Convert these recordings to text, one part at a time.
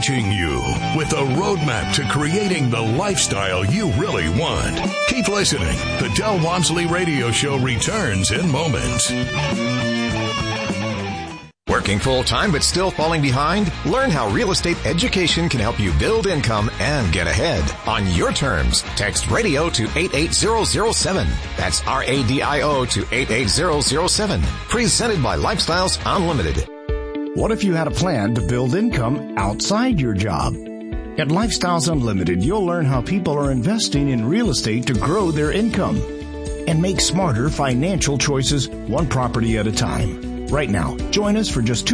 reaching you with a roadmap to creating the lifestyle you really want. Keep listening. The Del Walmsley Radio Show returns in moments. Working full-time but still falling behind? Learn how real estate education can help you build income and get ahead on your terms. Text radio to 88007. That's RADIO to 88007. Presented by Lifestyles Unlimited. What if you had a plan to build income outside your job? At Lifestyles Unlimited, you'll learn how people are investing in real estate to grow their income and make smarter financial choices one property at a time. Right now, join us for just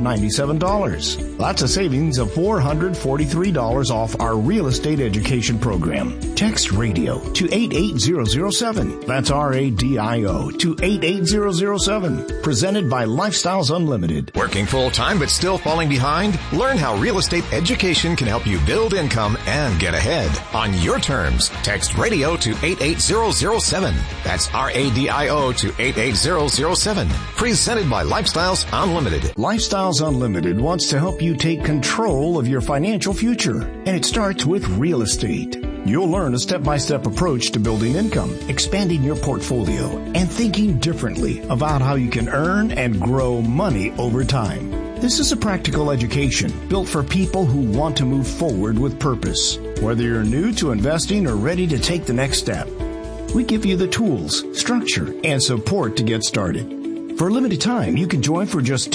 $297. That's a savings of $443 off our real estate education program. Text radio to 88007. That's RADIO to 88007. Presented by Lifestyles Unlimited. Working full-time but still falling behind? Learn how real estate education can help you build income and get ahead on your terms. Text radio to 88007. That's RADIO to 88007. Presented by Lifestyles Unlimited. Lifestyles Unlimited wants to help you take control of your financial future, and it starts with real estate. You'll learn a step-by-step approach to building income, expanding your portfolio, and thinking differently about how you can earn and grow money over time. This is a practical education built for people who want to move forward with purpose. Whether you're new to investing or ready to take the next step, we give you the tools, structure, and support to get started. For a limited time, you can join for just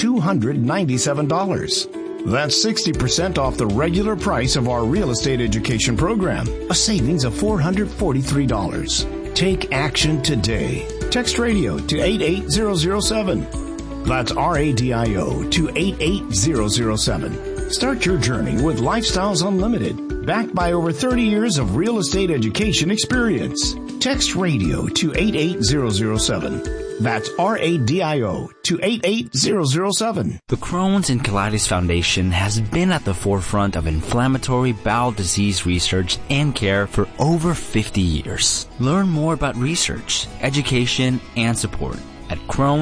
$297. That's 60% off the regular price of our real estate education program, a savings of $443. Take action today. Text radio to 88007. That's RADIO to 88007. Start your journey with Lifestyles Unlimited, backed by over 30 years of real estate education experience. Text radio to 88007. That's RADIO to 88007. The Crohn's and Colitis Foundation has been at the forefront of inflammatory bowel disease research and care for over 50 years. Learn more about research, education, and support at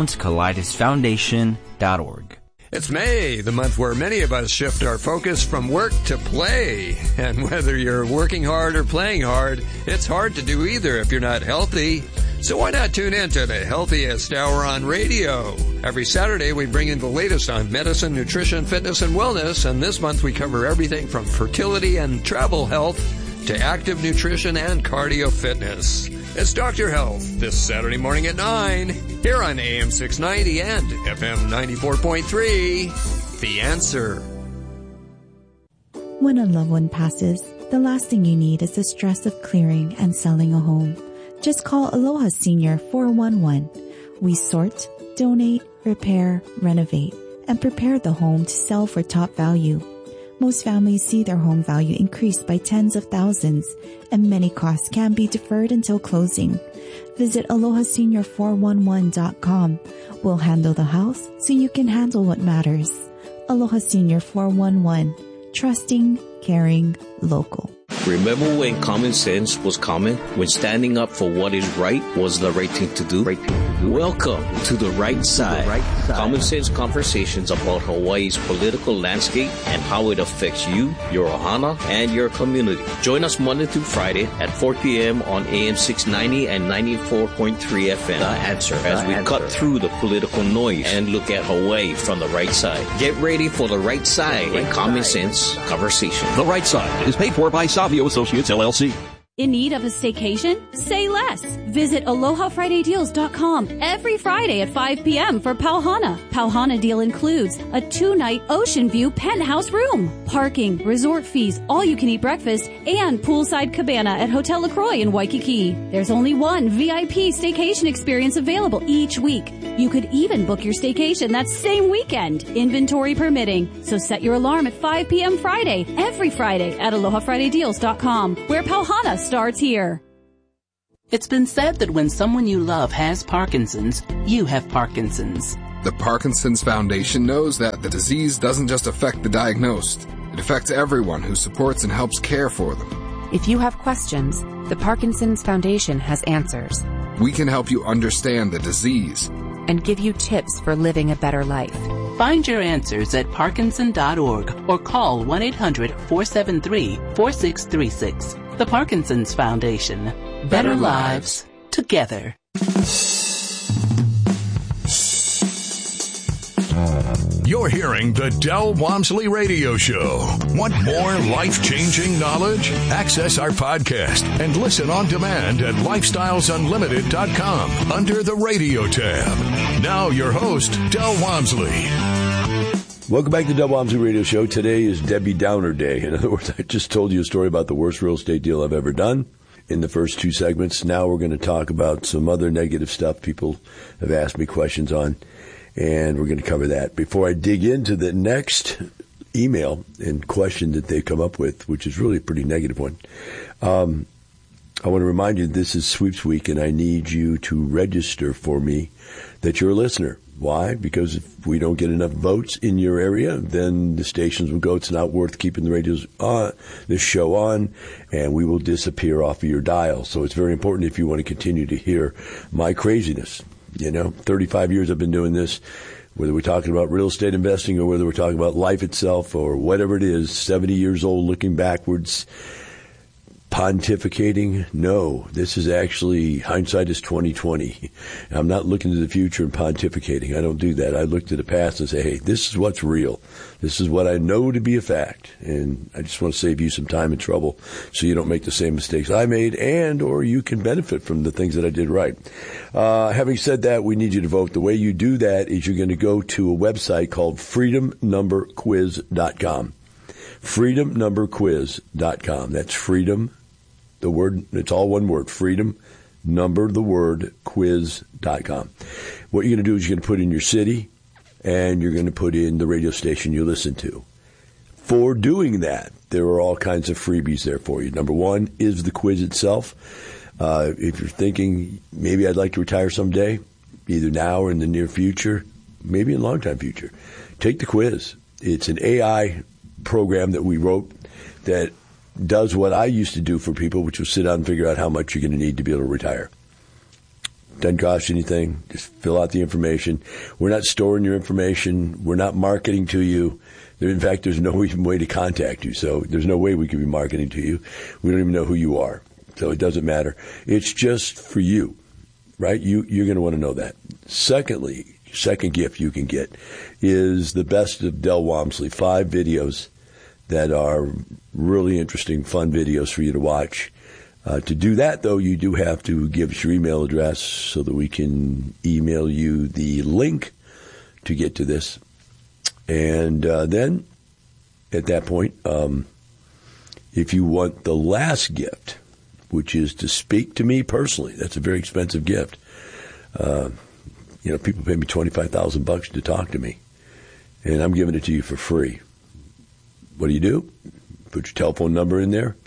Crohn'sColitisFoundation.org. It's May, the month where many of us shift our focus from work to play. And whether you're working hard or playing hard, it's hard to do either if you're not healthy. So why not tune in to the Healthiest Hour on radio? Every Saturday we bring in the latest on medicine, nutrition, fitness, and wellness. And this month we cover everything from fertility and travel health to active nutrition and cardio fitness. It's Dr. Health this Saturday morning at 9 here on AM 690 and FM 94.3. The Answer. When a loved one passes, the last thing you need is the stress of clearing and selling a home. Just call Aloha Senior 411. We sort, donate, repair, renovate, and prepare the home to sell for top value. Most families see their home value increase by tens of thousands, and many costs can be deferred until closing. Visit AlohaSenior411.com. We'll handle the house so you can handle what matters. Aloha Senior 411. Trusting, caring, local. Remember when common sense was common? When standing up for what is right was the right thing to do? Welcome to The Right Side. Common sense conversations about Hawaii's political landscape and how it affects you, your ohana, and your community. Join us Monday through Friday at 4 p.m. on AM 690 and 94.3 FM. The Answer, as we cut through the political noise and look at Hawaii from the right side. Get ready for The Right Side and common sense conversation. The Right Side is paid for by Savio Associates, LLC. In need of a staycation? Say less. Visit AlohaFridayDeals.com every Friday at 5 p.m. for Pauhana. Pauhana deal includes a 2-night ocean view penthouse room, parking, resort fees, all-you-can-eat breakfast, and poolside cabana at Hotel LaCroix in Waikiki. There's only one VIP staycation experience available each week. You could even book your staycation that same weekend, inventory permitting. So set your alarm at 5 p.m. Friday, every Friday at AlohaFridayDeals.com, where Pauhana starts here. It's been said that when someone you love has Parkinson's, you have Parkinson's. The Parkinson's Foundation knows that the disease doesn't just affect the diagnosed. It affects everyone who supports and helps care for them. If you have questions, the Parkinson's Foundation has answers. We can help you understand the disease and give you tips for living a better life. Find your answers at Parkinson.org or call 1-800-473-4636. The Parkinson's Foundation. Better lives together. You're hearing the Del Walmsley Radio Show. Want more life-changing knowledge? Access our podcast and listen on demand at lifestylesunlimited.com under the radio tab. Now your host, Del Walmsley. Welcome back to the Del Walmsley Radio Show. Today is Debbie Downer Day. In other words, I just told you a story about the worst real estate deal I've ever done in the first two segments. Now we're going to talk about some other negative stuff people have asked me questions on. And we're going to cover that. Before I dig into the next email and question that they've come up with, which is really a pretty negative one, I want to remind you this is Sweeps Week, and I need you to register for me that you're a listener. Why? Because if we don't get enough votes in your area, then the stations will go, it's not worth keeping this show on, and we will disappear off of your dial. So it's very important if you want to continue to hear my craziness. 35 years I've been doing this, whether we're talking about real estate investing or whether we're talking about life itself or whatever it is, 70 years old looking backwards, pontificating. No, this is actually, hindsight is 20/20. I'm not looking to the future and pontificating. I don't do that. I look to the past and say, hey, this is what's real. This is what I know to be a fact. And I just want to save you some time and trouble so you don't make the same mistakes I made or you can benefit from the things that I did right. Having said that, we need you to vote. The way you do that is you're going to go to a website called freedomnumberquiz.com. freedomnumberquiz.com. That's freedom, the word, it's all one word, freedom, number, the word, quiz.com. What you're going to do is you're going to put in your city and you're going to put in the radio station you listen to. For doing that, there are all kinds of freebies there for you. Number one is the quiz itself. If you're thinking maybe I'd like to retire someday, either now or in the near future, maybe in the long time future, take the quiz. It's an AI program that we wrote that does what I used to do for people, which was sit down and figure out how much you're going to need to be able to retire. Doesn't cost you anything. Just fill out the information. We're not storing your information. We're not marketing to you. In fact, there's no even way to contact you. So there's no way we could be marketing to you. We don't even know who you are. So it doesn't matter. It's just for you, right? You're going to want to know that. Secondly, second gift you can get is the best of Del Walmsley, 5 videos that are really interesting, fun videos for you to watch. To do that, though, you do have to give us your email address so that we can email you the link to get to this. And then, at that point, if you want the last gift, which is to speak to me personally, that's a very expensive gift. People pay me $25,000 to talk to me, and I'm giving it to you for free. What do? Put your telephone number in there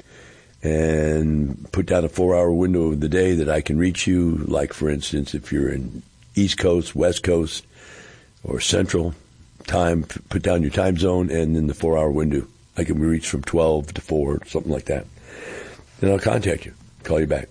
and put down a 4-hour window of the day that I can reach you. Like, for instance, if you're in East Coast, West Coast, or Central time, put down your time zone, and then the 4-hour window. I can be reached from 12 to 4, something like that. Then I'll contact you, call you back.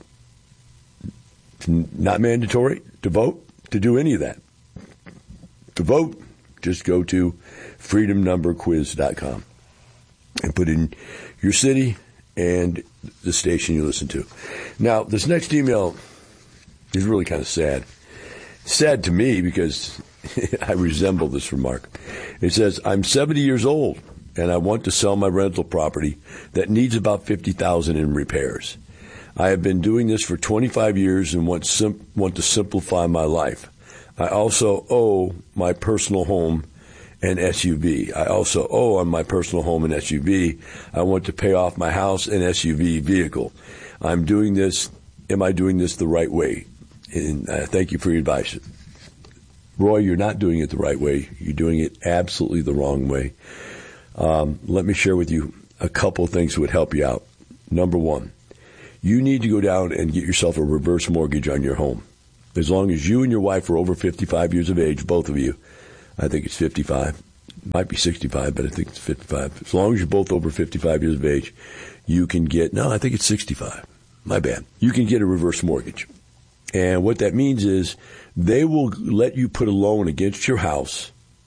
It's not mandatory to vote, to do any of that. To vote, just go to freedomnumberquiz.com and put in your city and the station you listen to. Now, this next email is really kind of sad. Sad to me because I resemble this remark. It says, I'm 70 years old and I want to sell my rental property that needs about $50,000 in repairs. I have been doing this for 25 years and want to simplify my life. I also owe my personal home and SUV. I also owe on my personal home and SUV. I want to pay off my house and SUV vehicle. I'm doing this. Am I doing this the right way? And thank you for your advice. Roy, you're not doing it the right way. You're doing it absolutely the wrong way. Let me share with you a couple of things that would help you out. Number one, you need to go down and get yourself a reverse mortgage on your home. As long as you and your wife are over 55 years of age, both of you, I think it's 55. Might be 65, but I think it's 55. As long as you're both over 55 years of age, you can get, no, I think it's 65. My bad. You can get a reverse mortgage. And what that means is they will let you put a loan against your house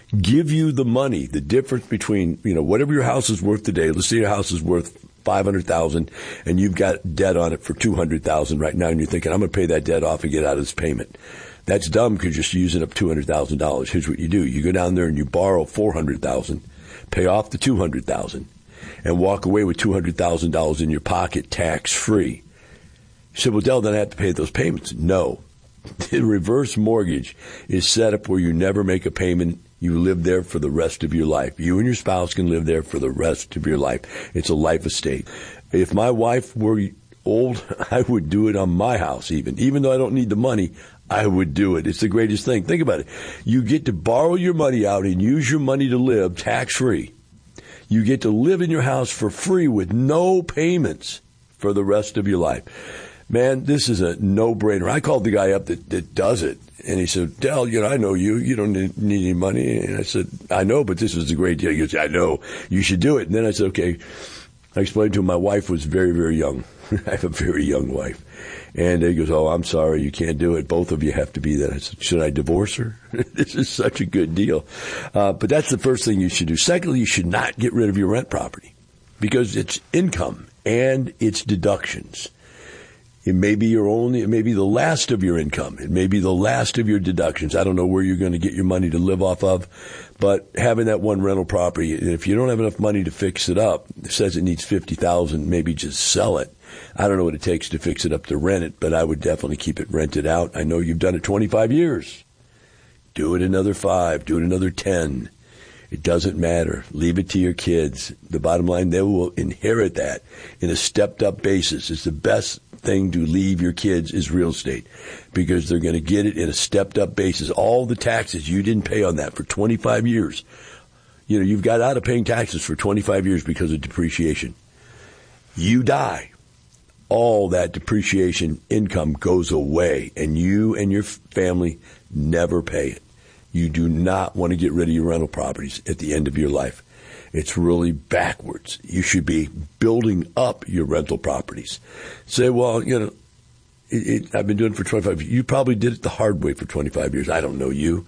give you the money, the difference between, whatever your house is worth today. Let's say your house is worth $500,000 and you've got debt on it for $200,000 right now, and you're thinking, I'm going to pay that debt off and get out of this payment. That's dumb because you're just using up $200,000. Here's what you do. You go down there and you borrow $400,000, pay off the $200,000, and walk away with $200,000 in your pocket tax-free. You said, well, Del, then I have to pay those payments. No. The reverse mortgage is set up where you never make a payment. You live there for the rest of your life. You and your spouse can live there for the rest of your life. It's a life estate. If my wife were old, I would do it on my house even though I don't need the money. I would do it. It's the greatest thing. Think about it. You get to borrow your money out and use your money to live tax-free. You get to live in your house for free with no payments for the rest of your life. Man, this is a no-brainer. I called the guy up that does it, and he said, Del, I know you. You don't need any money. And I said, I know, but this is a great deal. He goes, I know. You should do it. And then I said, okay. I explained to him my wife was very, very young. I have a very young wife. And he goes, oh, I'm sorry, you can't do it. Both of you have to be that. I said, should I divorce her? This is such a good deal. But that's the first thing you should do. Secondly, you should not get rid of your rent property because it's income and it's deductions. It may be it may be the last of your income. It may be the last of your deductions. I don't know where you're going to get your money to live off of, but having that one rental property, if you don't have enough money to fix it up, it says it needs $50,000, maybe just sell it. I don't know what it takes to fix it up to rent it, but I would definitely keep it rented out. I know you've done it 25 years. Do it another 5. Do it another 10. It doesn't matter. Leave it to your kids. The bottom line, they will inherit that in a stepped-up basis. It's the best thing to leave your kids is real estate because they're going to get it in a stepped-up basis. All the taxes you didn't pay on that for 25 years. You've got out of paying taxes for 25 years because of depreciation. You die. All that depreciation income goes away, and you and your family never pay it. You do not want to get rid of your rental properties at the end of your life. It's really backwards. You should be building up your rental properties. Say, well, I've been doing it for 25 years. You probably did it the hard way for 25 years. I don't know you.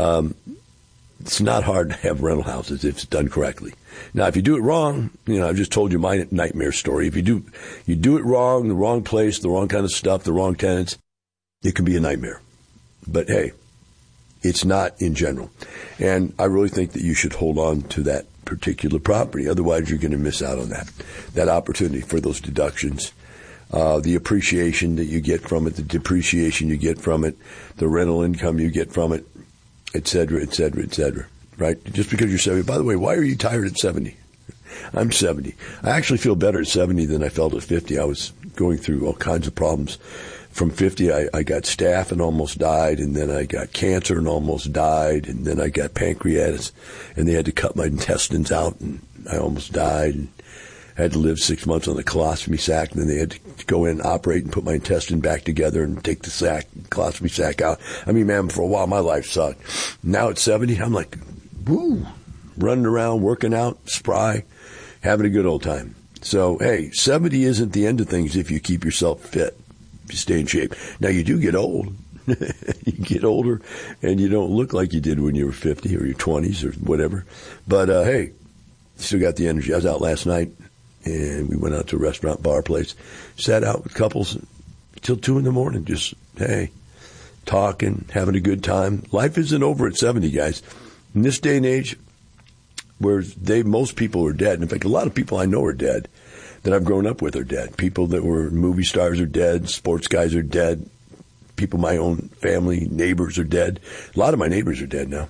It's not hard to have rental houses if it's done correctly. Now, if you do it wrong, I've just told you my nightmare story. If you do it wrong, the wrong place, the wrong kind of stuff, the wrong tenants, it can be a nightmare. But hey, it's not in general. And I really think that you should hold on to that particular property. Otherwise, you're going to miss out on that opportunity for those deductions, the appreciation that you get from it, the depreciation you get from it, the rental income you get from it, et cetera, et cetera, et cetera. Right? Just because you're 70. By the way, why are you tired at 70? I'm 70. I actually feel better at 70 than I felt at 50. I was going through all kinds of problems. From 50, I got staph and almost died, and then I got cancer and almost died, and then I got pancreatitis, and they had to cut my intestines out, and I almost died, and I had to live 6 months on the colostomy sac, and then they had to go in and operate and put my intestine back together and take the colostomy sac out. I mean, man, for a while, my life sucked. Now at 70, I'm like, woo, running around, working out, spry, having a good old time. So, hey, 70 isn't the end of things if you keep yourself fit. You stay in shape. Now, you do get old. You get older, and you don't look like you did when you were 50 or your 20s or whatever. But, hey, still got the energy. I was out last night, and we went out to a restaurant, bar place, sat out with couples till 2 in the morning, just, hey, talking, having a good time. Life isn't over at 70, guys. In this day and age, where most people are dead. In fact, a lot of people I know are dead. That I've grown up with are dead. People that were movie stars are dead. Sports guys are dead. People in my own family, neighbors are dead. A lot of my neighbors are dead now.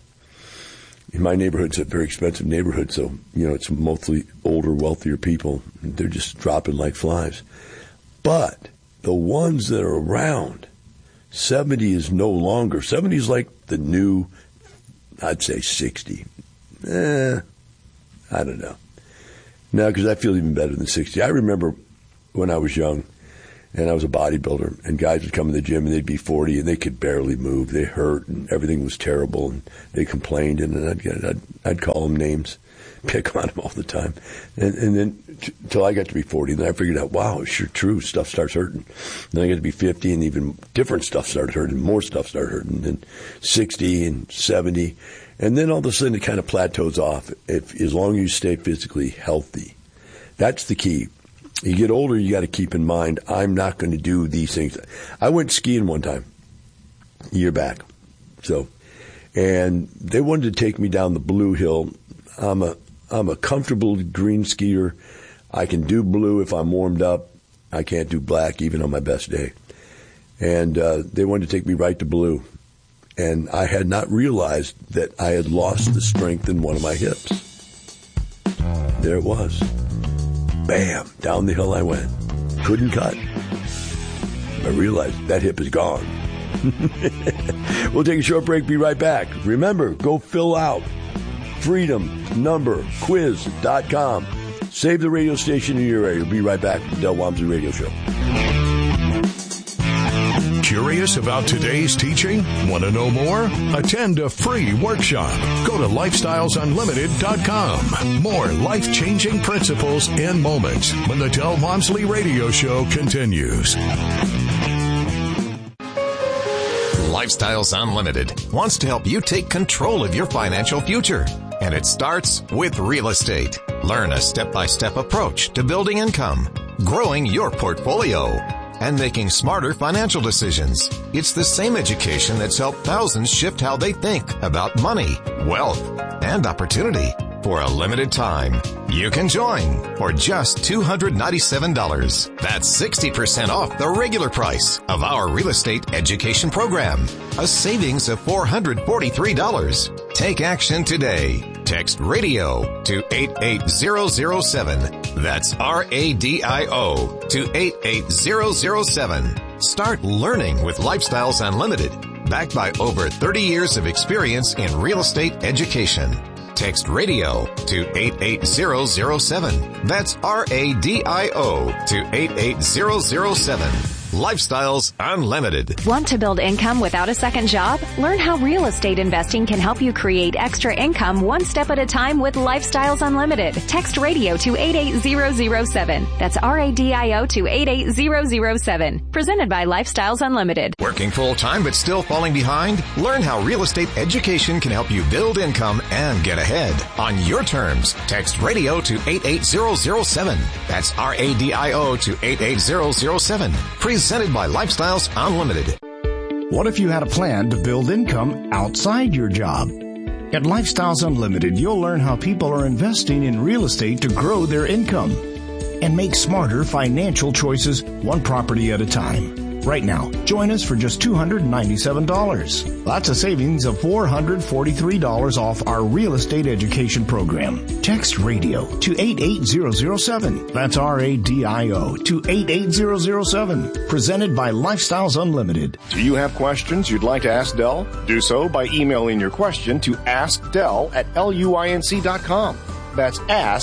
In my neighborhood, it's a very expensive neighborhood, so, it's mostly older, wealthier people. They're just dropping like flies. But the ones that are around, 70 is no longer. 70 is like the new, I'd say 60. I don't know. No, because I feel even better than 60. I remember when I was young and I was a bodybuilder and guys would come to the gym and they'd be 40 and they could barely move. They hurt and everything was terrible and they complained and I'd call them names pick on him all the time. And then till I got to be 40, then I figured out, wow, it's sure true. Stuff starts hurting. Then I got to be 50, and even different stuff started hurting. More stuff started hurting. And then 60 and 70. And then all of a sudden it kind of plateaus off as long as you stay physically healthy. That's the key. You get older, you got to keep in mind, I'm not going to do these things. I went skiing one time, a year back. And they wanted to take me down the Blue Hill. I'm a comfortable green skier. I can do blue if I'm warmed up. I can't do black even on my best day. And they wanted to take me right to blue. And I had not realized that I had lost the strength in one of my hips. There it was. Bam! Down the hill I went. Couldn't cut. I realized that hip is gone. We'll take a short break, be right back. Remember, go fill out freedomnumberquiz.com. Save the radio station in your area. We'll be right back with the Del Walmsley Radio Show. Curious about today's teaching? Want to know more? Attend a free workshop. Go to lifestylesunlimited.com. More life-changing principles in moments when the Del Walmsley Radio Show continues. Lifestyles Unlimited wants to help you take control of your financial future. And it starts with real estate. Learn a step-by-step approach to building income, growing your portfolio, and making smarter financial decisions. It's the same education that's helped thousands shift how they think about money, wealth, and opportunity. For a limited time, you can join for just $297. That's 60% off the regular price of our real estate education program. A savings of $443. Take action today. Text radio to 88007. That's RADIO to 88007. Start learning with Lifestyles Unlimited, backed by over 30 years of experience in real estate education. Text radio to 88007. That's RADIO to 88007. Lifestyles Unlimited. Want to build income without a second job? Learn how real estate investing can help you create extra income one step at a time with Lifestyles Unlimited. Text radio to 88007. That's RADIO to 88007. Presented by Lifestyles Unlimited. Working full-time but still falling behind? Learn how real estate education can help you build income and get ahead on your terms. Text radio to 88007. That's RADIO to 88007. Presented by Lifestyles Unlimited. What if you had a plan to build income outside your job? At Lifestyles Unlimited, you'll learn how people are investing in real estate to grow their income and make smarter financial choices one property at a time. Right now, join us for just $297. That's a savings of $443 off our real estate education program. Text radio to 88007. That's RADIO to 88007. Presented by Lifestyles Unlimited. Do you have questions you'd like to ask Del? Do so by emailing your question to askdel@luinc.com. That's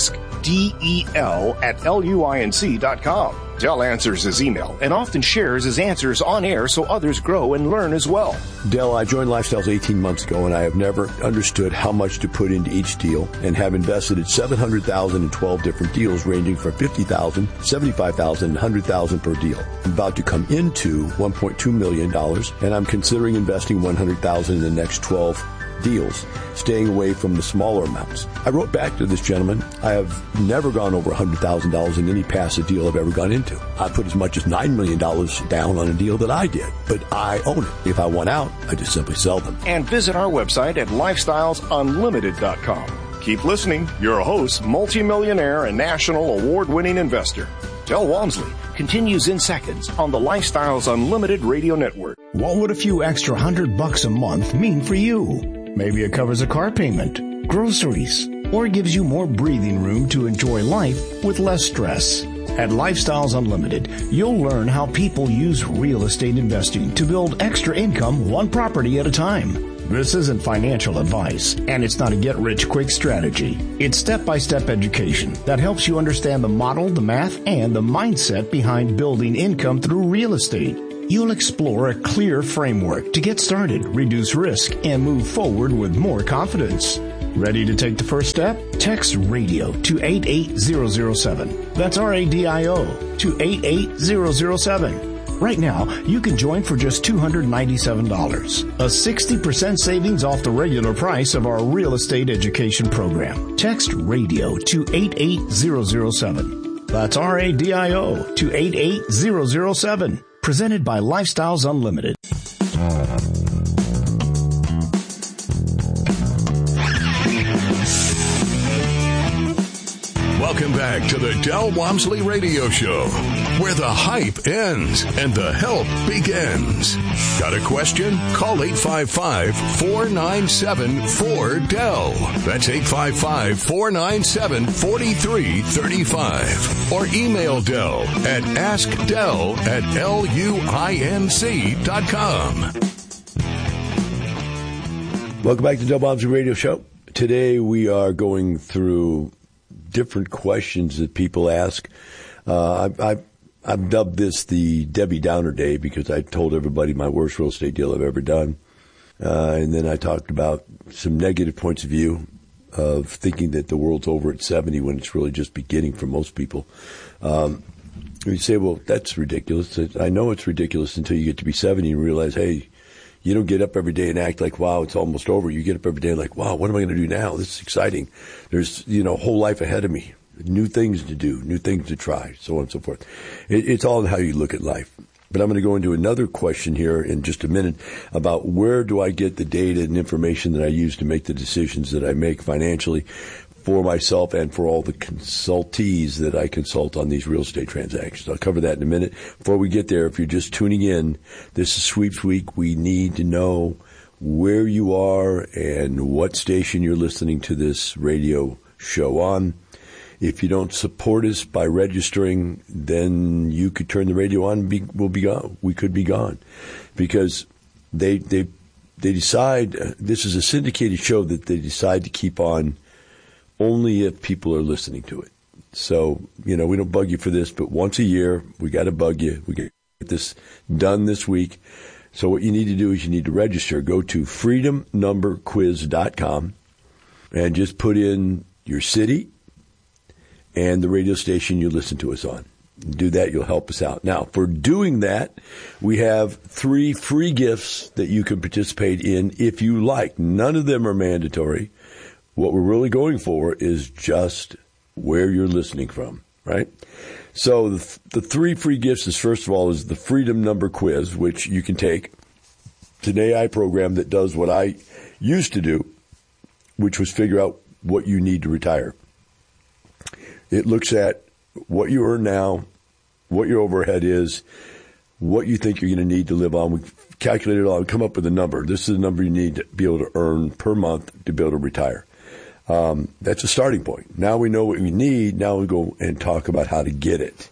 askdel@luinc.com. Del answers his email and often shares his answers on air so others grow and learn as well. Del, I joined Lifestyles 18 months ago, and I have never understood how much to put into each deal and have invested at $700,000 in 12 different deals ranging from $50,000, $75,000, and $100,000 per deal. I'm about to come into $1.2 million, and I'm considering investing $100,000 in the next 12 deals, staying away from the smaller amounts. I wrote back to this gentleman. I have never gone over $100,000 in any passive deal I've ever gone into. I put as much as $9 million down on a deal that I did, but I own it. If I want out, I just simply sell them. And visit our website at lifestylesunlimited.com. Keep listening. Your host, multimillionaire and national award-winning investor, Del Walmsley, continues in seconds on the Lifestyles Unlimited Radio Network. What would a few extra $100 a month mean for you? Maybe it covers a car payment, groceries, or gives you more breathing room to enjoy life with less stress. At Lifestyles Unlimited, you'll learn how people use real estate investing to build extra income one property at a time. This isn't financial advice, and it's not a get-rich-quick strategy. It's step-by-step education that helps you understand the model, the math, and the mindset behind building income through real estate. You'll explore a clear framework to get started, reduce risk, and move forward with more confidence. Ready to take the first step? Text RADIO to 88007. That's RADIO to 88007. Right now, you can join for just $297, a 60% savings off the regular price of our real estate education program. Text RADIO to 88007. That's RADIO to 88007. Presented by Lifestyles Unlimited. Welcome back to the Del Walmsley Radio Show, where the hype ends and the help begins. Got a question? Call 855-497-4DEL. That's 855-497-4335. Or email Del at askdel@luinc.com. Welcome back to Del Walmsley Radio Show. Today we are going through different questions that people ask. I've dubbed this the Debbie Downer Day because I told everybody my worst real estate deal I've ever done. And then I talked about some negative points of view of thinking that the world's over at 70 when it's really just beginning for most people. You say, well, that's ridiculous. I know it's ridiculous until you get to be 70 and realize, hey, you don't get up every day and act like, wow, it's almost over. You get up every day and like, wow, what am I going to do now? This is exciting. There's, a whole life ahead of me. New things to do, new things to try, so on and so forth. It's all in how you look at life. But I'm going to go into another question here in just a minute about where do I get the data and information that I use to make the decisions that I make financially for myself and for all the consultees that I consult on these real estate transactions. I'll cover that in a minute. Before we get there, if you're just tuning in, this is Sweeps Week. We need to know where you are and what station you're listening to this radio show on. If you don't support us by registering, then you could turn the radio on and we'll be gone. We could be gone because they decide, this is a syndicated show that they decide to keep on only if people are listening to it. So, we don't bug you for this, but once a year, we got to bug you. We get this done this week. So what you need to do is you need to register. Go to freedomnumberquiz.com and just put in your city and the radio station you listen to us on. Do that, you'll help us out. Now, for doing that, we have 3 free gifts that you can participate in if you like. None of them are mandatory. What we're really going for is just where you're listening from, right? So the 3 free gifts is, first of all, is the Freedom Number Quiz, which you can take. It's an AI program that does what I used to do, which was figure out what you need to retire. It looks at what you earn now, what your overhead is, what you think you're going to need to live on. We calculate it all and come up with a number. This is the number you need to be able to earn per month to be able to retire. That's a starting point. Now we know what we need. Now we go and talk about how to get it.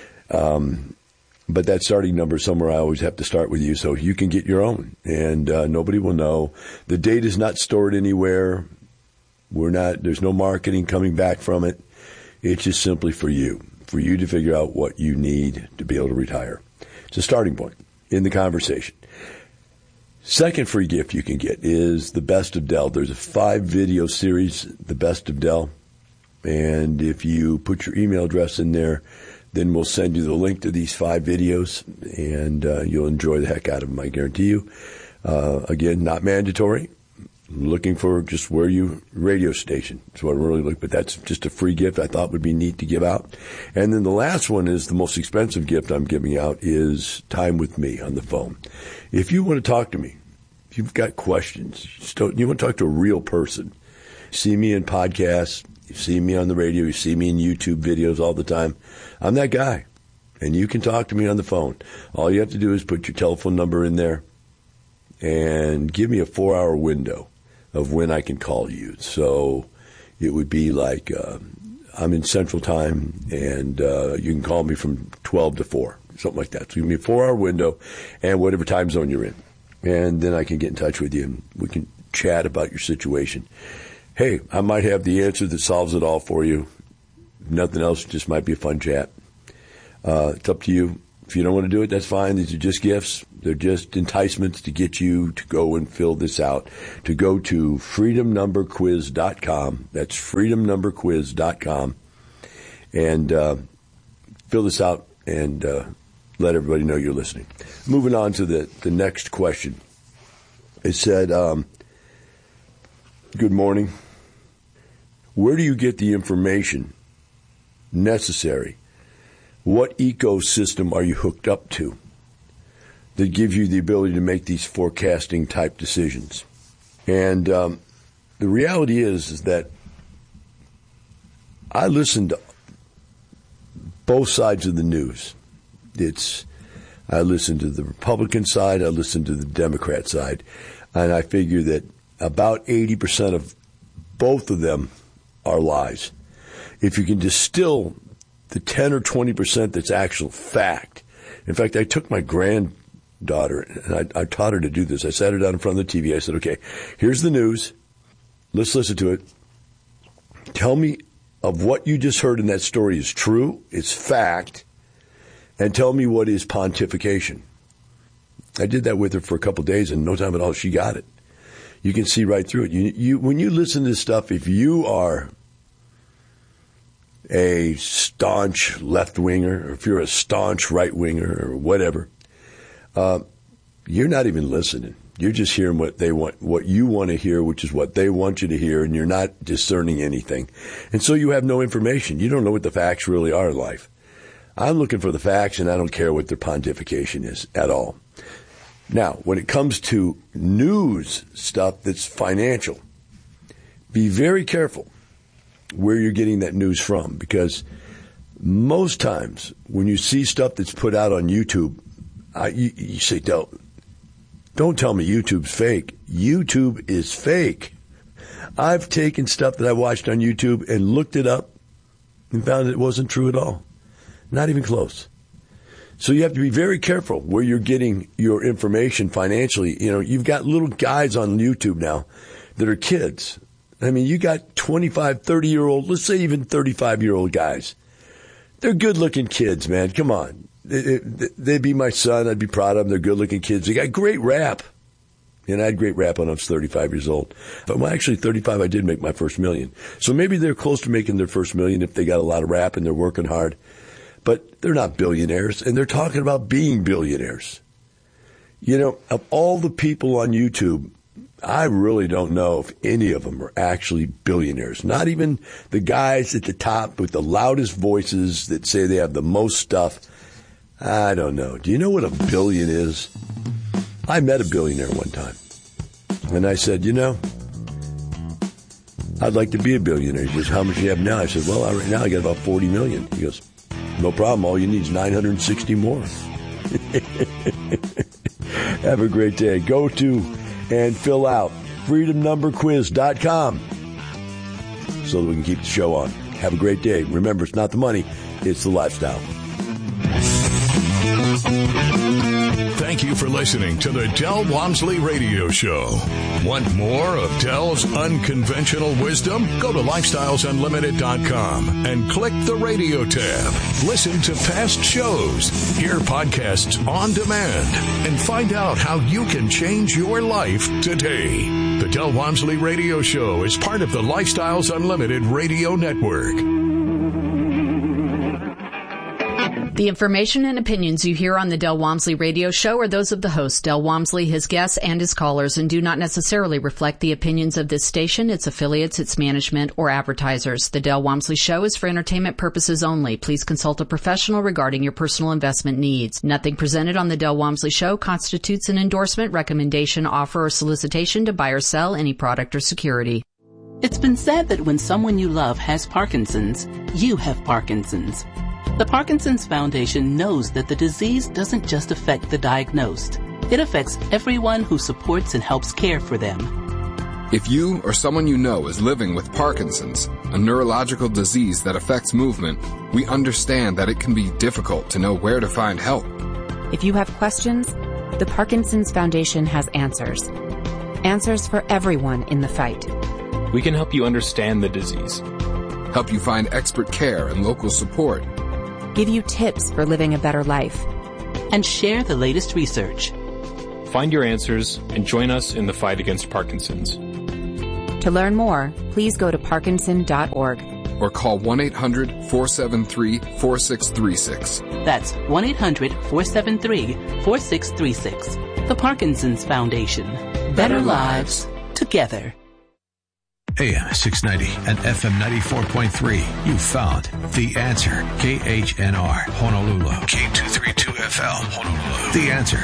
But that starting number is somewhere I always have to start with you so you can get your own. And nobody will know. The data is not stored anywhere. There's no marketing coming back from it. It's just simply for you to figure out what you need to be able to retire. It's a starting point in the conversation. Second free gift you can get is the Best of Del. There's a 5-video series, the Best of Del. And if you put your email address in there, then we'll send you the link to these 5 videos, and you'll enjoy the heck out of them, I guarantee you. Again, not mandatory. Looking for just where you radio station. That's what I'm really looking. But that's just a free gift I thought would be neat to give out. And then the last one is the most expensive gift I'm giving out is time with me on the phone. If you want to talk to me, if you've got questions, you want to talk to a real person, see me in podcasts, you see me on the radio, you see me in YouTube videos all the time. I'm that guy. And you can talk to me on the phone. All you have to do is put your telephone number in there and give me a 4-hour window of when I can call you. So it would be like I'm in Central Time, and you can call me from 12 to 4, something like that. So give me a 4-hour window and whatever time zone you're in. And then I can get in touch with you, and we can chat about your situation. Hey, I might have the answer that solves it all for you. If nothing else, it just might be a fun chat. It's up to you. If you don't want to do it, that's fine. These are just gifts. They're just enticements to get you to go and fill this out, to go to freedomnumberquiz.com. That's freedomnumberquiz.com. And fill this out and let everybody know you're listening. Moving on to the next question. It said, good morning. Where do you get the information necessary? What ecosystem are you hooked up to that gives you the ability to make these forecasting type decisions? And the reality is that I listen to both sides of the news. I listen to the Republican side, I listen to the Democrat side, and I figure that about 80% of both of them are lies. If you can distill the 10 or 20% that's actual fact. In fact, I took my granddaughter and I taught her to do this. I sat her down in front of the TV. I said, okay, here's the news. Let's listen to it. Tell me of what you just heard in that story is true, it's fact, and tell me what is pontification. I did that with her for a couple of days, and no time at all, she got it. You can see right through it. You when you listen to this stuff, if you are a staunch left-winger, or if you're a staunch right-winger, or whatever, you're not even listening. You're just hearing what they want, what you want to hear, which is what they want you to hear, and you're not discerning anything. And so you have no information. You don't know what the facts really are in life. I'm looking for the facts, and I don't care what their pontification is at all. Now, when it comes to news stuff that's financial, be very careful where you're getting that news from, because most times when you see stuff that's put out on YouTube, you say, don't tell me YouTube's fake. YouTube is fake. I've taken stuff that I watched on YouTube and looked it up and found it wasn't true at all. Not even close. So you have to be very careful where you're getting your information financially. You know, you've got little guys on YouTube now that are kids. I mean, you got 25, 30-year-old, let's say even 35-year-old guys. They're good-looking kids, man. Come on. They'd be my son. I'd be proud of them. They're good-looking kids. They got great rap. And I had great rap when I was 35 years old. But when actually 35, I did make my first million. So maybe they're close to making their first million if they got a lot of rap and they're working hard. But they're not billionaires, and they're talking about being billionaires. You know, of all the people on YouTube, I really don't know if any of them are actually billionaires. Not even the guys at the top with the loudest voices that say they have the most stuff. I don't know. Do you know what a billion is? I met a billionaire one time, and I said, you know, I'd like to be a billionaire. He goes, how much do you have now? I said, well, right now I got about 40 million. He goes, no problem. All you need is 960 more. Have a great day. Go to and fill out freedomnumberquiz.com so that we can keep the show on. Have a great day. Remember, it's not the money, it's the lifestyle. Thank you for listening to the Del Walmsley Radio Show. Want more of Del's unconventional wisdom? Go to lifestylesunlimited.com and click the radio tab. Listen to past shows, hear podcasts on demand, and find out how you can change your life today. The Del Walmsley Radio Show is part of the Lifestyles Unlimited Radio Network. The information and opinions you hear on the Del Walmsley Radio Show are those of the host, Del Walmsley, his guests, and his callers, and do not necessarily reflect the opinions of this station, its affiliates, its management, or advertisers. The Del Walmsley Show is for entertainment purposes only. Please consult a professional regarding your personal investment needs. Nothing presented on the Del Walmsley Show constitutes an endorsement, recommendation, offer, or solicitation to buy or sell any product or security. It's been said that when someone you love has Parkinson's, you have Parkinson's. The Parkinson's Foundation knows that the disease doesn't just affect the diagnosed. It affects everyone who supports and helps care for them. If you or someone you know is living with Parkinson's, a neurological disease that affects movement, we understand that it can be difficult to know where to find help. If you have questions, the Parkinson's Foundation has answers. Answers for everyone in the fight. We can help you understand the disease. Help you find expert care and local support. Give you tips for living a better life. And share the latest research. Find your answers and join us in the fight against Parkinson's. To learn more, please go to parkinson.org. Or call 1-800-473-4636. That's 1-800-473-4636. The Parkinson's Foundation. Better lives together. AM 690 and FM 94.3. You found The Answer. KHNR, Honolulu. K232FL, Honolulu. The Answer.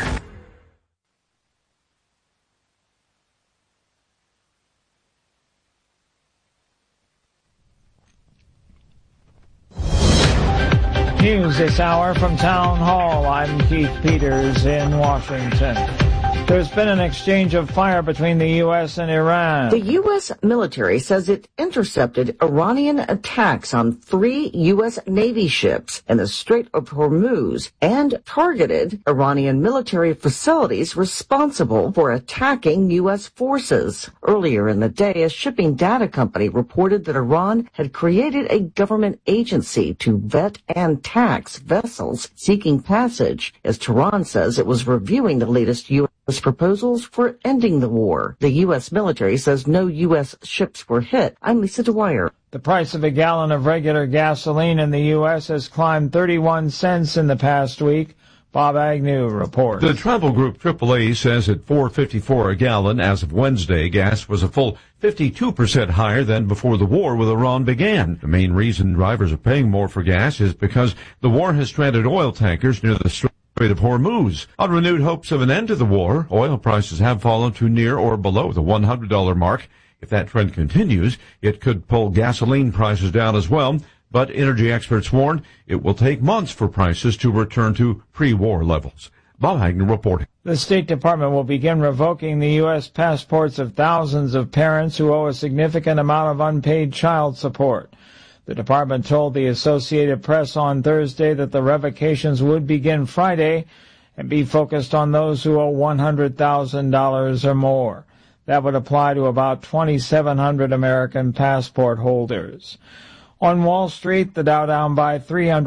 News this hour from Town Hall. I'm Keith Peters in Washington. There's been an exchange of fire between the U.S. and Iran. The U.S. military says it intercepted Iranian attacks on 3 U.S. Navy ships in the Strait of Hormuz and targeted Iranian military facilities responsible for attacking U.S. forces. Earlier in the day, a shipping data company reported that Iran had created a government agency to vet and tax vessels seeking passage, as Tehran says it was reviewing the latest U.S. proposals for ending the war. The U.S. military says no U.S. ships were hit. I'm Lisa Dwyer. The price of a gallon of regular gasoline in the U.S. has climbed 31 cents in the past week. Bob Agnew reports. The travel group AAA says at $4.54 a gallon as of Wednesday, gas was a full 52% higher than before the war with Iran began. The main reason drivers are paying more for gas is because the war has stranded oil tankers near the Strait of Hormuz. On renewed hopes of an end to the war, oil prices have fallen to near or below the $100 mark. If that trend continues, it could pull gasoline prices down as well. But energy experts warn it will take months for prices to return to pre-war levels. Bob Agnew reporting. The State Department will begin revoking the U.S. passports of thousands of parents who owe a significant amount of unpaid child support. The department told the Associated Press on Thursday that the revocations would begin Friday and be focused on those who owe $100,000 or more. That would apply to about 2,700 American passport holders. On Wall Street, the Dow down by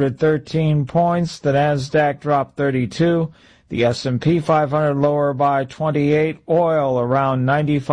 313 points, the Nasdaq dropped 32, the S&P 500 lower by 28, oil around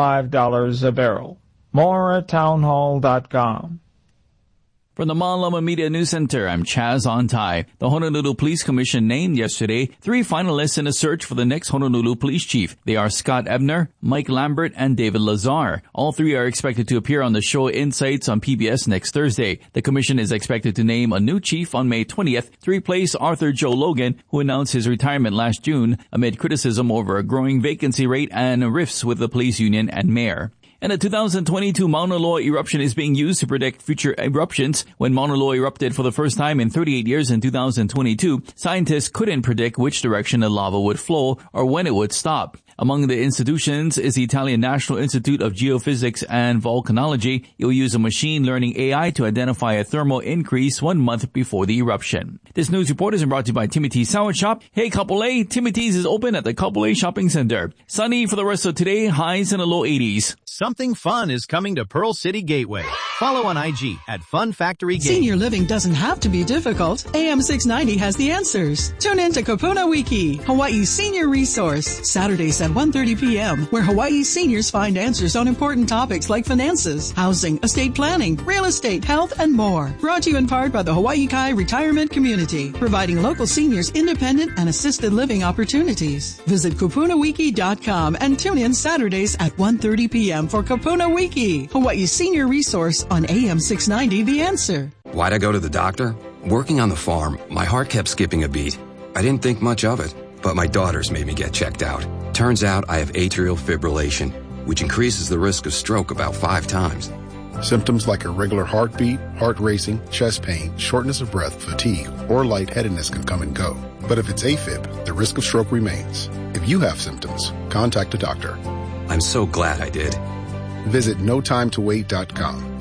$95 a barrel. More at townhall.com. From the Malama Media News Center, I'm Chaz Ontai. The Honolulu Police Commission named yesterday 3 finalists in a search for the next Honolulu Police Chief. They are Scott Ebner, Mike Lambert, and David Lazar. All 3 are expected to appear on the show Insights on PBS next Thursday. The commission is expected to name a new chief on May 20th to replace Arthur Joe Logan, who announced his retirement last June amid criticism over a growing vacancy rate and rifts with the police union and mayor. And the 2022 Mauna Loa eruption is being used to predict future eruptions. When Mauna Loa erupted for the first time in 38 years in 2022, scientists couldn't predict which direction the lava would flow or when it would stop. Among the institutions is the Italian National Institute of Geophysics and Volcanology. It will use a machine learning AI to identify a thermal increase 1 month before the eruption. This news report is brought to you by Timothy's Sour Shop. Hey, Kapolei, Timothy's is open at the Kapolei Shopping Center. Sunny for the rest of today, highs in the low 80s. Something fun is coming to Pearl City Gateway. Follow on IG at Fun Factory Gateway. Senior living doesn't have to be difficult. AM 690 has the answers. Tune in to Kapuna Wiki, Hawaii's senior resource, Saturdays at 1:30 p.m., where Hawaii seniors find answers on important topics like finances, housing, estate planning, real estate, health, and more. Brought to you in part by the Hawaii Kai Retirement Community, providing local seniors independent and assisted living opportunities. Visit kapunawiki.com and tune in Saturdays at 1:30 p.m. for Kapuna Wiki, Hawaii's senior resource on AM 690 The Answer. Why'd I go to the doctor? Working on the farm, my heart kept skipping a beat. I didn't think much of it, but my daughters made me get checked out. Turns out I have atrial fibrillation, which increases the risk of stroke about 5 times. Symptoms like irregular heartbeat, heart racing, chest pain, shortness of breath, fatigue, or lightheadedness can come and go. But if it's AFib, the risk of stroke remains. If you have symptoms, contact a doctor. I'm so glad I did. Visit notimetowait.com.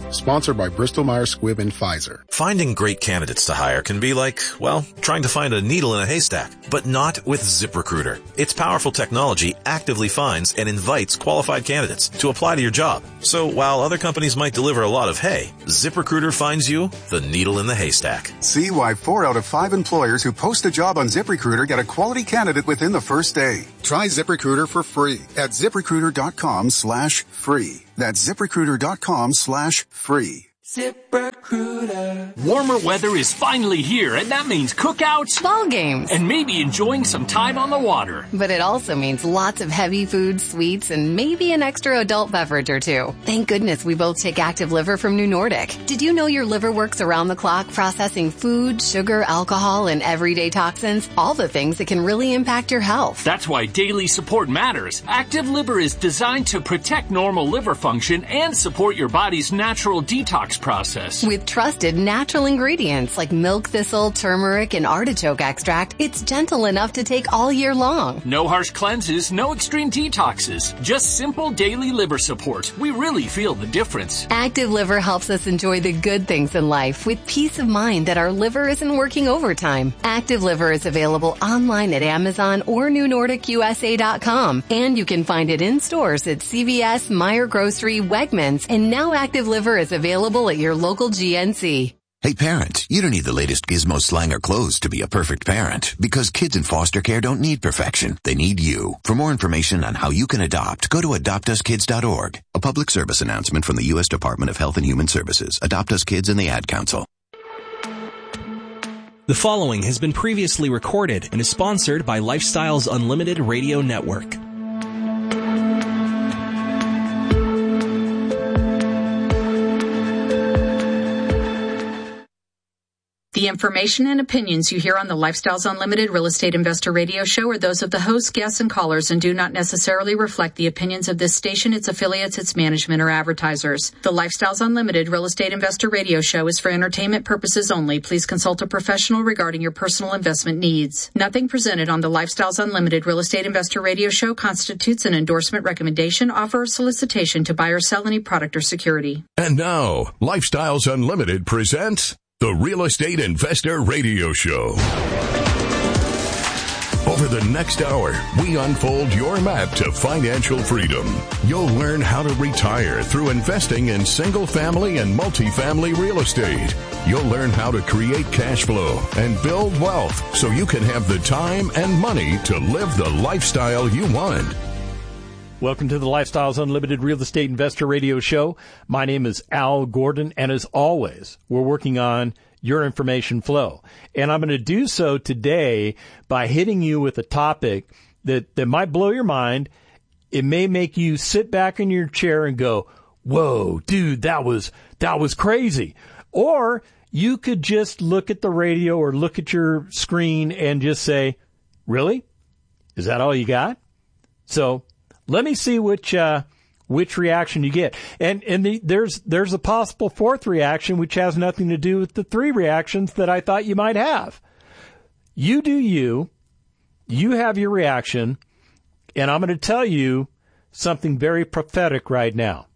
Sponsored by Bristol-Myers Squibb and Pfizer. Finding great candidates to hire can be like, well, trying to find a needle in a haystack, but not with ZipRecruiter. Its powerful technology actively finds and invites qualified candidates to apply to your job. So while other companies might deliver a lot of hay, ZipRecruiter finds you the needle in the haystack. See why 4 out of 5 employers who post a job on ZipRecruiter get a quality candidate within the first day. Try ZipRecruiter for free at ZipRecruiter.com/free. That's ZipRecruiter.com/free. ZipRecruiter. Warmer weather is finally here, and that means cookouts, ball games, and maybe enjoying some time on the water. But it also means lots of heavy food, sweets, and maybe an extra adult beverage or two. Thank goodness we both take Active Liver from New Nordic. Did you know your liver works around the clock processing food, sugar, alcohol, and everyday toxins? All the things that can really impact your health. That's why daily support matters. Active Liver is designed to protect normal liver function and support your body's natural detox process. With trusted natural ingredients like milk thistle, turmeric, and artichoke extract, it's gentle enough to take all year long. No harsh cleanses, no extreme detoxes, just simple daily liver support. We really feel the difference. Active Liver helps us enjoy the good things in life with peace of mind that our liver isn't working overtime. Active Liver is available online at Amazon or NewNordicUSA.com, and you can find it in stores at CVS, Meijer Grocery, Wegmans, and now Active Liver is available at your local GNC. Hey parents, you don't need the latest gizmo, slang, or clothes to be a perfect parent, because kids in foster care don't need perfection. They need you. For more information on how you can adopt, go to adoptuskids.org. A public service announcement from the U.S. Department of Health and Human Services, Adopt Us Kids, and the Ad Council. The following has been previously recorded and is sponsored by Lifestyles Unlimited Radio Network. The information and opinions you hear on the Lifestyles Unlimited Real Estate Investor Radio Show are those of the hosts, guests, and callers and do not necessarily reflect the opinions of this station, its affiliates, its management, or advertisers. The Lifestyles Unlimited Real Estate Investor Radio Show is for entertainment purposes only. Please consult a professional regarding your personal investment needs. Nothing presented on the Lifestyles Unlimited Real Estate Investor Radio Show constitutes an endorsement, recommendation, offer, or solicitation to buy or sell any product or security. And now, Lifestyles Unlimited presents the Real Estate Investor Radio Show. Over the next hour, we unfold your map to financial freedom. You'll learn how to retire through investing in single-family and multifamily real estate. You'll learn how to create cash flow and build wealth so you can have the time and money to live the lifestyle you want. Welcome to the Lifestyles Unlimited Real Estate Investor Radio Show. My name is Al Gordon, and as always, we're working on your information flow. And I'm going to do so today by hitting you with a topic that might blow your mind. It may make you sit back in your chair and go, whoa, dude, that was crazy. Or you could just look at the radio or look at your screen and just say, really? Is that all you got? So let me see which reaction you get. And there's a possible fourth reaction, which has nothing to do with the three reactions that I thought you might have. You do you. You have your reaction. And I'm going to tell you something very prophetic right now.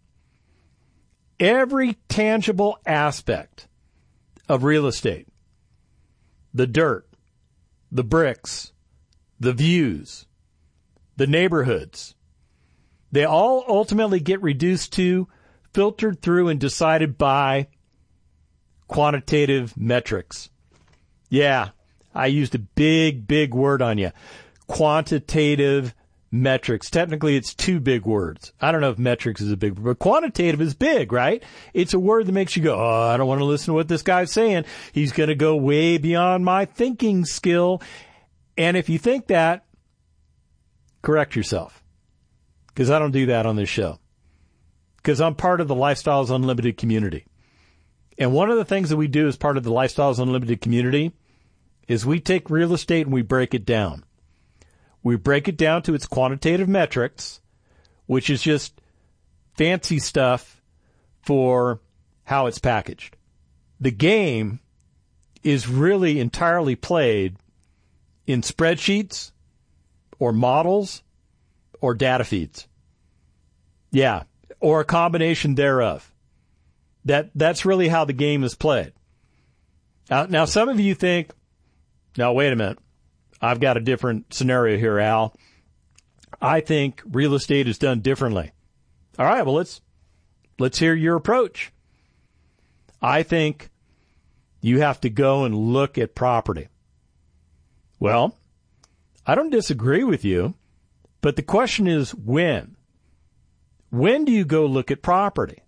Every tangible aspect of real estate, the dirt, the bricks, the views, the neighborhoods, they all ultimately get reduced to, filtered through, and decided by quantitative metrics. Yeah, I used a big word on you. Quantitative metrics. Technically, it's two big words. I don't know if metrics is a big word, but quantitative is big, right? It's a word that makes you go, oh, I don't want to listen to what this guy's saying. He's going to go way beyond my thinking skill. And if you think that, correct yourself. Because I don't do that on this show. Because I'm part of the Lifestyles Unlimited community. And one of the things that we do as part of the Lifestyles Unlimited community is we take real estate and we break it down. We break it down to its quantitative metrics, which is just fancy stuff for how it's packaged. The game is really entirely played in spreadsheets or models or data feeds. Yeah, or a combination thereof. That's really how the game is played. Now, some of you think, now, wait a minute. I've got a different scenario here, Al. I think real estate is done differently. All right, well, let's hear your approach. I think you have to go and look at property. Well, I don't disagree with you, but the question is when? When do you go look at property?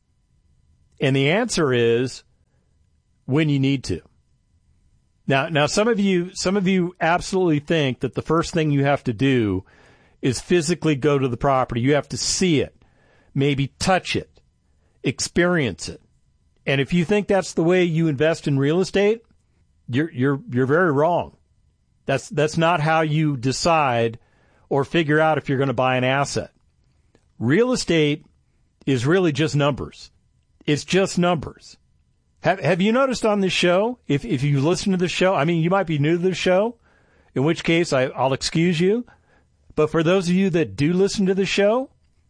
And the answer is when you need to. Now, some of you absolutely think that the first thing you have to do is physically go to the property. You have to see it, maybe touch it, experience it. And if you think that's the way you invest in real estate, you're very wrong. That's not how you decide or figure out if you're going to buy an asset. Real estate is really just numbers. It's just numbers. Have you noticed on this show, if you listen to the show, I mean, you might be new to the show, in which case I'll excuse you. But for those of you that do listen to the show,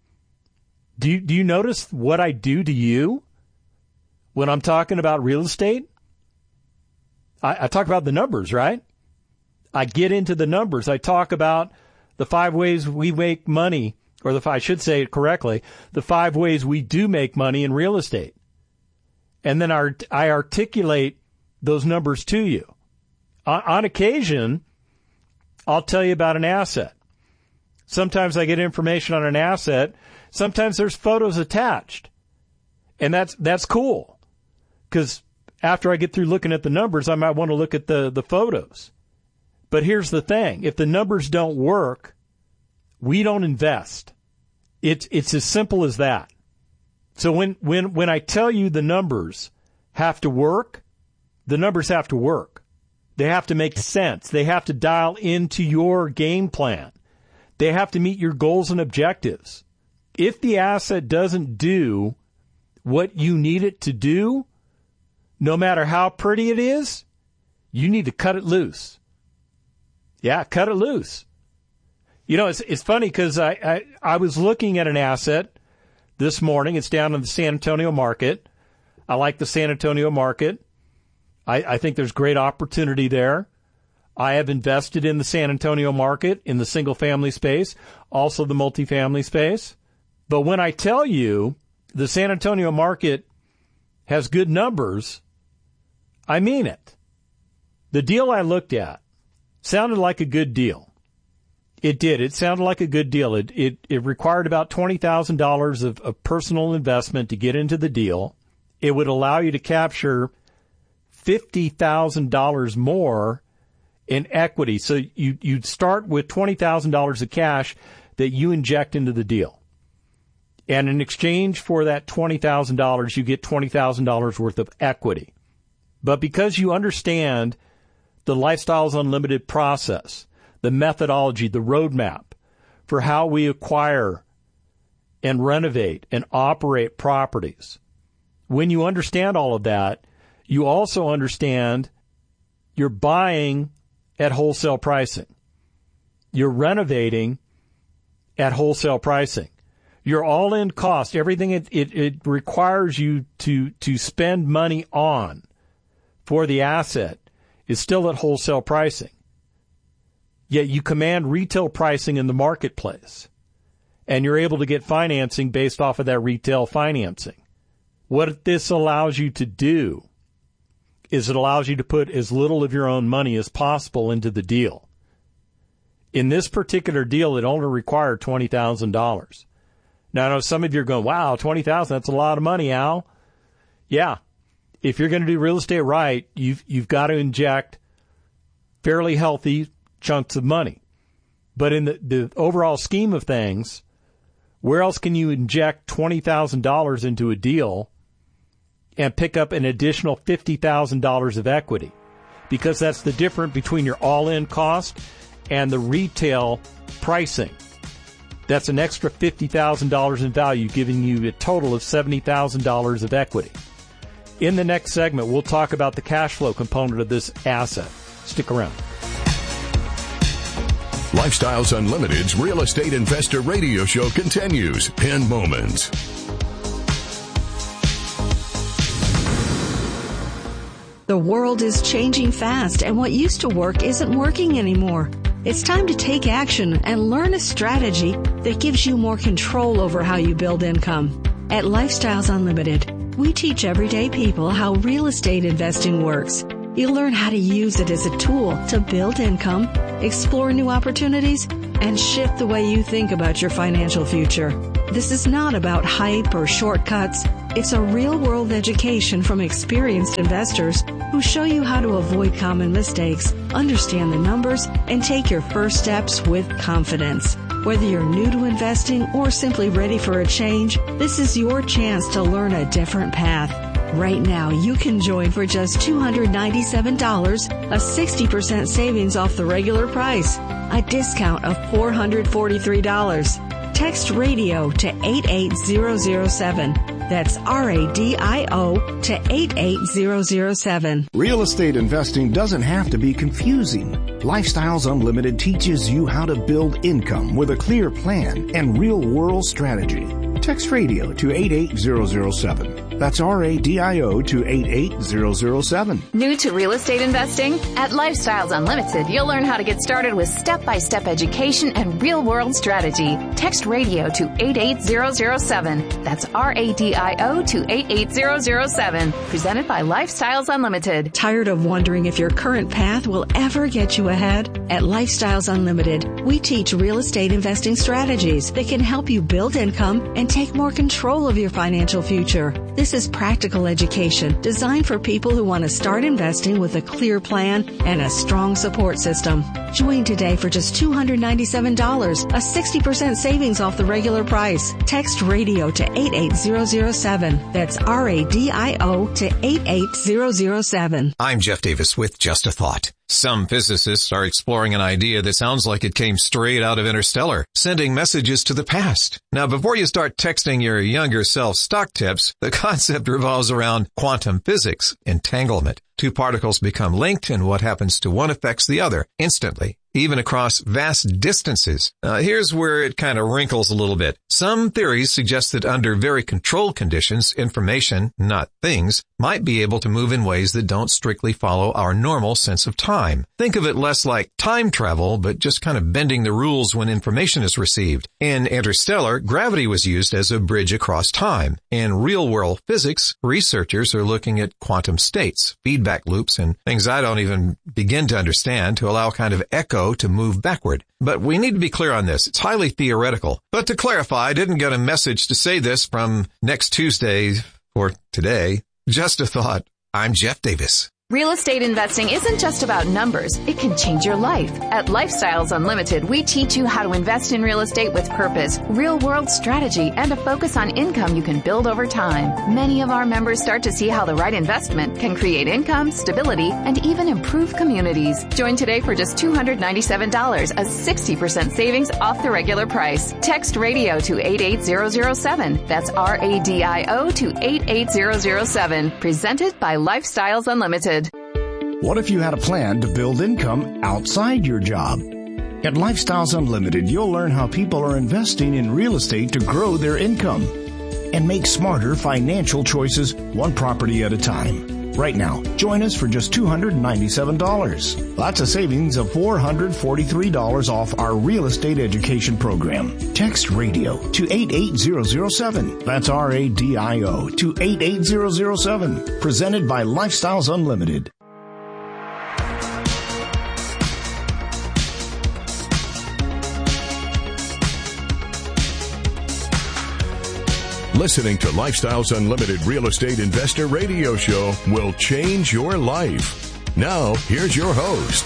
do you notice what I do to you when I'm talking about real estate? I talk about the numbers, right? I get into the numbers. I talk about the 5 ways we make money, or I should say it correctly, the 5 ways we do make money in real estate. And then I articulate those numbers to you. On occasion, I'll tell you about an asset. Sometimes I get information on an asset. Sometimes there's photos attached. And that's cool. Because after I get through looking at the numbers, I might want to look at the photos. But here's the thing. If the numbers don't work, we don't invest. It's as simple as that. So when I tell you the numbers have to work, the numbers have to work. They have to make sense. They have to dial into your game plan. They have to meet your goals and objectives. If the asset doesn't do what you need it to do, no matter how pretty it is, you need to cut it loose. Yeah, cut it loose. You know, it's funny because I was looking at an asset this morning. It's down in the San Antonio market. I like the San Antonio market. I think there's great opportunity there. I have invested in the San Antonio market in the single-family space, also the multifamily space. But when I tell you the San Antonio market has good numbers, I mean it. The deal I looked at sounded like a good deal. It did. It sounded like a good deal. It required about $20,000 of personal investment to get into the deal. It would allow you to capture $50,000 more in equity. So you'd start with $20,000 of cash that you inject into the deal. And in exchange for that $20,000, you get $20,000 worth of equity. But because you understand the Lifestyles Unlimited process, the methodology, the roadmap for how we acquire and renovate and operate properties, when you understand all of that, you also understand you're buying at wholesale pricing. You're renovating at wholesale pricing. Your all-in cost, everything it requires you to spend money on for the asset is still at wholesale pricing. Yet you command retail pricing in the marketplace, and you're able to get financing based off of that retail financing. What this allows you to do is it allows you to put as little of your own money as possible into the deal. In this particular deal, it only required $20,000. Now, I know some of you are going, wow, $20,000, that's a lot of money, Al. Yeah. If you're going to do real estate right, you've got to inject fairly healthy chunks of money. But in the overall scheme of things, where else can you inject $20,000 into a deal and pick up an additional $50,000 of equity? Because that's the difference between your all-in cost and the retail pricing. That's an extra $50,000 in value, giving you a total of $70,000 of equity. In the next segment, we'll talk about the cash flow component of this asset. Stick around. Lifestyles Unlimited's Real Estate Investor Radio Show continues in moments. The world is changing fast, and what used to work isn't working anymore. It's time to take action and learn a strategy that gives you more control over how you build income. At Lifestyles Unlimited, we teach everyday people how real estate investing works. You'll learn how to use it as a tool to build income, explore new opportunities, and shift the way you think about your financial future. This is not about hype or shortcuts. It's a real-world education from experienced investors who show you how to avoid common mistakes, understand the numbers, and take your first steps with confidence. Whether you're new to investing or simply ready for a change, this is your chance to learn a different path. Right now, you can join for just $297, a 60% savings off the regular price, a discount of $443. Text radio to 88007. That's RADIO to 88007. Real estate investing doesn't have to be confusing. Lifestyles Unlimited teaches you how to build income with a clear plan and real-world strategy. Text radio to 88007. That's RADIO to 88007. New to real estate investing? At Lifestyles Unlimited, you'll learn how to get started with step-by-step education and real-world strategy. Text radio to 88007. That's RADIO to 88007. Presented by Lifestyles Unlimited. Tired of wondering if your current path will ever get you ahead? At Lifestyles Unlimited, we teach real estate investing strategies that can help you build income and take more control of your financial future. This is practical education designed for people who want to start investing with a clear plan and a strong support system. Join today for just $297, a 60% savings off the regular price. Text radio to 88007. That's RADIO to 88007. I'm Jeff Davis with Just a Thought. Some physicists are exploring an idea that sounds like it came straight out of Interstellar, sending messages to the past. Now, before you start texting your younger self stock tips, the concept revolves around quantum physics, entanglement. Two particles become linked, and what happens to one affects the other instantly, even across vast distances. Here's where it kind of wrinkles a little bit. Some theories suggest that under very controlled conditions, information, not things, might be able to move in ways that don't strictly follow our normal sense of time. Think of it less like time travel, but just kind of bending the rules when information is received. In Interstellar, gravity was used as a bridge across time. In real-world physics, researchers are looking at quantum states, feedback loops, and things I don't even begin to understand to allow kind of echo to move backward. But we need to be clear on this. It's highly theoretical. But to clarify, I didn't get a message to say this from next Tuesday or today. Just a thought. I'm Jeff Davis. Real estate investing isn't just about numbers. It can change your life. At Lifestyles Unlimited, we teach you how to invest in real estate with purpose, real-world strategy, and a focus on income you can build over time. Many of our members start to see how the right investment can create income, stability, and even improve communities. Join today for just $297, a 60% savings off the regular price. Text radio to 88007. That's RADIO to 88007. Presented by Lifestyles Unlimited. What if you had a plan to build income outside your job? At Lifestyles Unlimited, you'll learn how people are investing in real estate to grow their income and make smarter financial choices one property at a time. Right now, join us for just $297. That's a savings of $443 off our real estate education program. Text radio to 88007. That's RADIO to 88007. Presented by Lifestyles Unlimited. Listening to Lifestyles Unlimited Real Estate Investor Radio Show will change your life. Now, here's your host.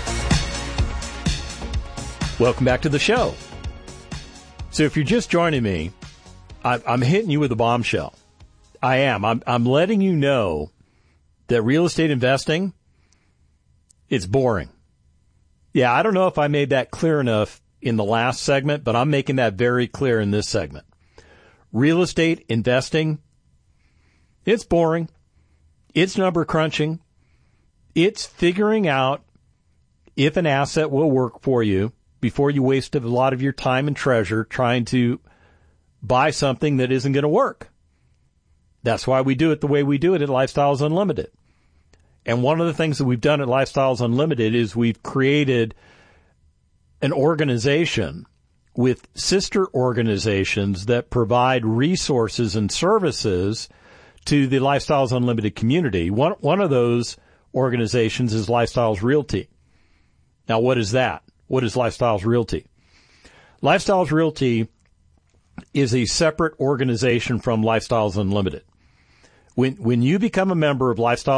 Welcome back to the show. So if you're just joining me, I'm hitting you with a bombshell. I am. I'm letting you know that real estate investing, it's boring. Yeah, I don't know if I made that clear enough in the last segment, but I'm making that very clear in this segment. Real estate investing, it's boring. It's number crunching. It's figuring out if an asset will work for you before you waste a lot of your time and treasure trying to buy something that isn't going to work. That's why we do it the way we do it at Lifestyles Unlimited. And one of the things that we've done at Lifestyles Unlimited is we've created an organization with sister organizations that provide resources and services to the Lifestyles Unlimited community. One of those organizations is Lifestyles Realty. Now, what is that? What is Lifestyles Realty? Lifestyles Realty is a separate organization from Lifestyles Unlimited. When you become a member of Lifestyles